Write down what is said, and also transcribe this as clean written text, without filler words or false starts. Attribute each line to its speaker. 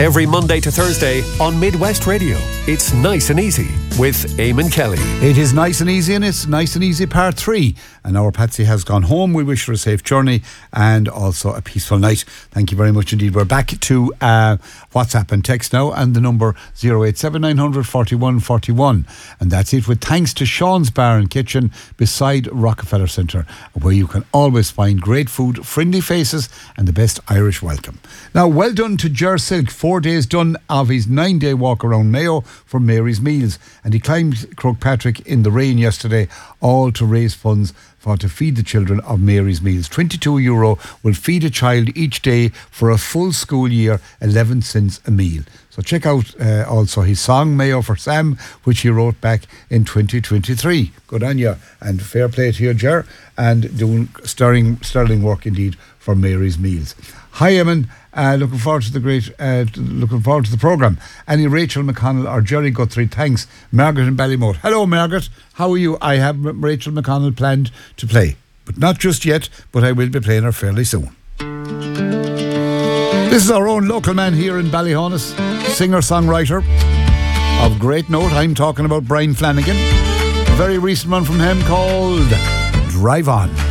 Speaker 1: Every Monday to Thursday on Midwest Radio. It's Nice and Easy with Eamon Kelly.
Speaker 2: It is Nice and Easy, and it's Nice and Easy Part 3. And our Patsy has gone home. We wish her a safe journey and also a peaceful night. Thank you very much indeed. We're back to WhatsApp and text now, and the number 087900 41 41. And that's it, with thanks to Sean's Bar and Kitchen beside Rockefeller Centre, where you can always find great food, friendly faces and the best Irish welcome. Now, well done to Ger Silk, 4 days done of his 9-day walk around Mayo for Mary's Meals, and he climbed Croagh-Patrick in the rain yesterday, all to raise funds to feed the children of Mary's Meals. €22 will feed a child each day for a full school year, 11 cents a meal. So check out also his song Mayo for Sam, which he wrote back in 2023. Good on you, and fair play to you, Ger, and doing sterling work indeed for Mary's Meals. Hi, Eamon. Looking forward to the programme. Any Rachel McConnell or Jerry Guthrie? Thanks. Margaret in Ballymote. Hello, Margaret. How are you? I have Rachel McConnell planned to play, but not just yet, but I will be playing her fairly soon. This is our own local man here in Ballyhonus, singer-songwriter of great note. I'm talking about Brian Flanagan. A very recent one from him called Drive On.